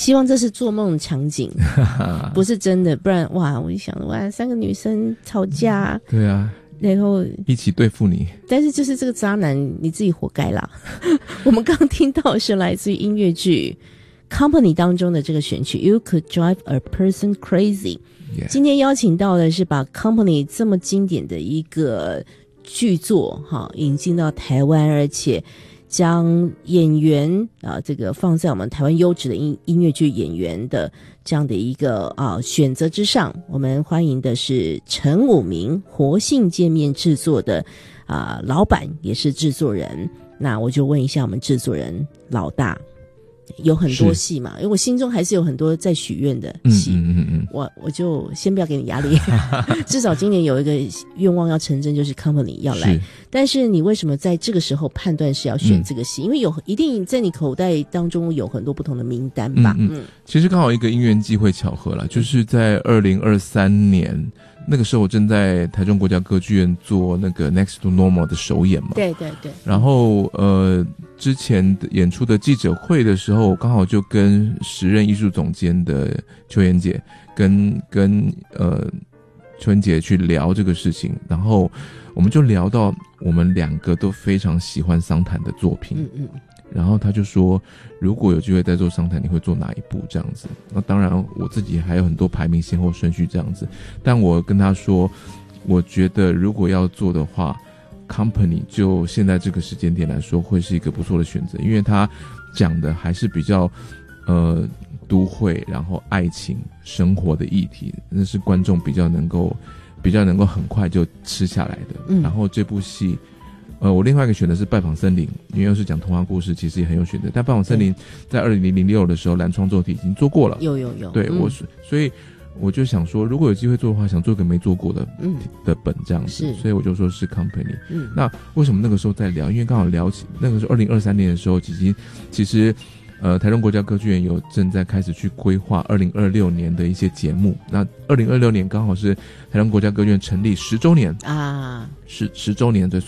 希望这是做梦的场景，不是真的，不然哇，我就想哇，3个女生吵架， 对啊， 然后一起对付你。 但是就是这个渣男，你自己活该啦。我们刚听到的是来自于音乐剧 Company 当中的这个选曲 You Could Drive a Person Crazy。今天邀请到的是把 Company 这么经典的一个剧作引进到台湾，而且将演员这个放在我们台湾优质的音乐剧演员的这样的一个选择之上。我们欢迎的是陈武明，活性界面制作的老板，也是制作人。那我就问一下我们制作人老大，有很多戏嘛，因为我心中还是有很多在许愿的戏，我就先不要给你压力，至少今年有一个愿望要成真，就是 Company 要来。但是你为什么在这个时候判断是要选这个戏？因为一定在你口袋当中有很多不同的名单吧。 其实刚好一个因缘际会巧合啦，就是在2023年那个时候，我正在台中国家歌剧院做那个 Next to Normal 的首演嘛。 对对对。 然后之前演出的记者会的时候，刚好就跟时任艺术总监的邱妍姐跟邱妍姐去聊这个事情，然后我们就聊到我们2个都非常喜欢桑坦的作品。然后他就说，如果有机会再做商谈，你会做哪一部这样子？那当然我自己还有很多排名先后顺序这样子，但我跟他说，我觉得如果要做的话， Company 就现在这个时间点来说会是一个不错的选择，因为他讲的还是比较都会然后爱情生活的议题，那是观众比较能够很快就吃下来的。然后这部戏我另外一个选的是拜访森林，因为又是讲童话故事，其实也很有选择。但拜访森林在2006的时候蓝创作体已经做过了， 有对，所以我就想说，如果有机会做的话，想做个没做过的本这样子，所以我就说是 Company。那为什么那个时候在聊？因为刚好聊起那个时候2023年的时候，其实台中国家歌剧院有正在开始去规划2026年的一些节目。那2026年刚好是台中国家歌剧院成立10周年啊，10周年，对，